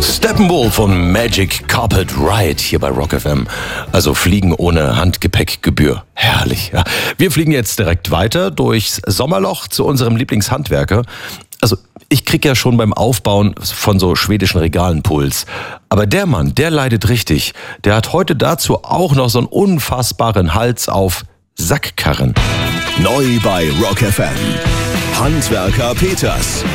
Steppenwolf von Magic Carpet Ride hier bei Rock FM. Also Fliegen ohne Handgepäckgebühr. Herrlich, ja. Wir fliegen jetzt direkt weiter durchs Sommerloch zu unserem Lieblingshandwerker. Also ich krieg ja schon beim Aufbauen von so schwedischen Regalen Puls. Aber der Mann, der leidet richtig. Der hat heute dazu auch noch so einen unfassbaren Hals auf Sackkarren. Neu bei Rock FM. Handwerker Peters.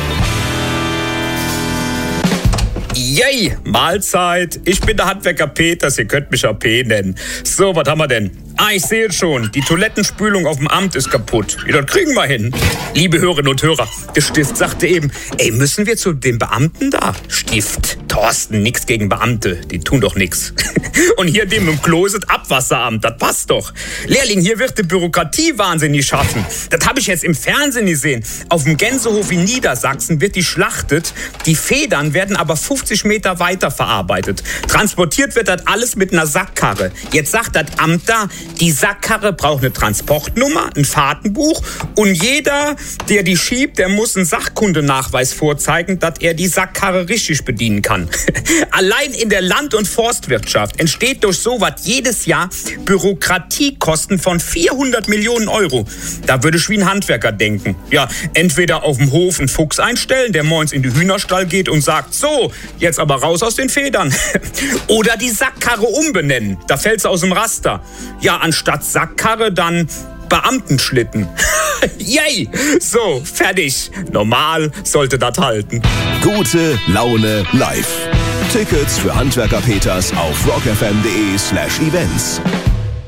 Yay, Mahlzeit. Ich bin der Handwerker Peters, ihr könnt mich AP nennen. So, was haben wir denn? Ich sehe schon, die Toilettenspülung auf dem Amt ist kaputt. Ja, das kriegen wir hin. Liebe Hörerinnen und Hörer, der Stift sagte eben, müssen wir zu dem Beamten da? Stift, Thorsten, nix gegen Beamte, die tun doch nix. Und hier dem im Closet Abwasseramt, das passt doch. Lehrling, hier wird die Bürokratie wahnsinnig schaffen. Das habe ich jetzt im Fernsehen gesehen. Auf dem Gänsehof in Niedersachsen wird die schlachtet. Die Federn werden aber 50 Meter weiter verarbeitet. Transportiert wird das alles mit einer Sackkarre. Jetzt sagt das Amt da, die Sackkarre braucht eine Transportnummer, ein Fahrtenbuch und jeder, der die schiebt, der muss einen Sachkundenachweis vorzeigen, dass er die Sackkarre richtig bedienen kann. Allein in der Land- und Forstwirtschaft entsteht durch sowas jedes Jahr Bürokratiekosten von 400 Millionen Euro. Da würde ich wie ein Handwerker denken. Ja, entweder auf dem Hof einen Fuchs einstellen, der morgens in den Hühnerstall geht und sagt, so, jetzt aber raus aus den Federn. Oder die Sackkarre umbenennen, da fällt's aus dem Raster. Ja, anstatt Sackkarre dann Beamtenschlitten. Yay! So, fertig. Normal sollte das halten. Gute Laune live. Tickets für Handwerker Peters auf rockfm.de/events.